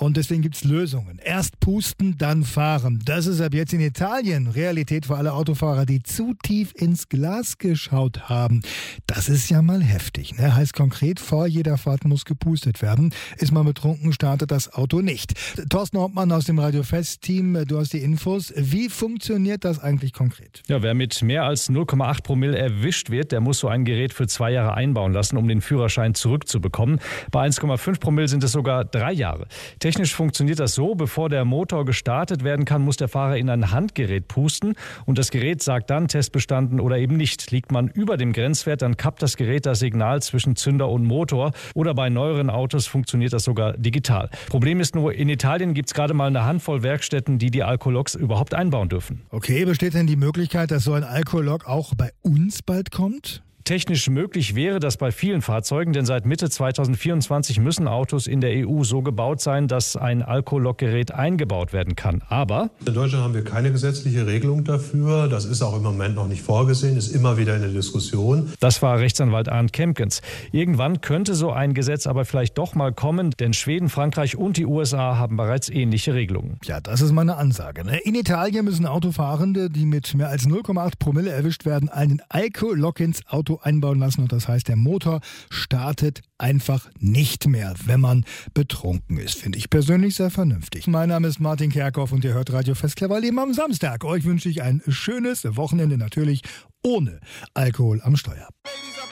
Und deswegen gibt es Lösungen. Erst pusten, dann fahren. Das ist ab jetzt in Italien Realität für alle Autofahrer, die zu tief ins Glas geschaut haben. Das ist ja mal heftig. Ne? Heißt konkret, vor jeder Fahrt muss gepustet werden. Ist man betrunken, startet das Auto nicht. Thorsten Hauptmann aus dem Radio Fest-Team, du hast die Infos. Wie funktioniert das eigentlich konkret? Ja, wer mit mehr als 0,8 Promille erwischt wird, der muss so ein Gerät für 2 Jahre einbauen lassen, um den Führerschein zurückzubekommen. Bei 1,5 Promille sind es sogar 3 Jahre. Technisch funktioniert das so, bevor der Motor gestartet werden kann, muss der Fahrer in ein Handgerät pusten und das Gerät sagt dann, Test bestanden oder eben nicht. Liegt man über dem Grenzwert, dann kappt das Gerät das Signal zwischen Zünder und Motor oder bei neueren Autos funktioniert das sogar digital. Problem ist nur, in Italien gibt es gerade mal eine Handvoll Werkstätten, die Alcoloks überhaupt einbauen dürfen. Okay, besteht denn die Möglichkeit, dass so ein Alcolok auch bei uns bald kommt? Technisch möglich wäre das bei vielen Fahrzeugen, denn seit Mitte 2024 müssen Autos in der EU so gebaut sein, dass ein Alcolok-Gerät eingebaut werden kann. Aber in Deutschland haben wir keine gesetzliche Regelung dafür. Das ist auch im Moment noch nicht vorgesehen, ist immer wieder in der Diskussion. Das war Rechtsanwalt Arndt Kempkens. Irgendwann könnte so ein Gesetz aber vielleicht doch mal kommen, denn Schweden, Frankreich und die USA haben bereits ähnliche Regelungen. Ja, das ist meine Ansage. Ne? In Italien müssen Autofahrende, die mit mehr als 0,8 Promille erwischt werden, einen Alcolok ins Auto einbauen lassen und das heißt, der Motor startet einfach nicht mehr, wenn man betrunken ist. Finde ich persönlich sehr vernünftig. Mein Name ist Martin Kerkhoff und ihr hört Radio Fest Clever Leben am Samstag. Euch wünsche ich ein schönes Wochenende, natürlich ohne Alkohol am Steuer.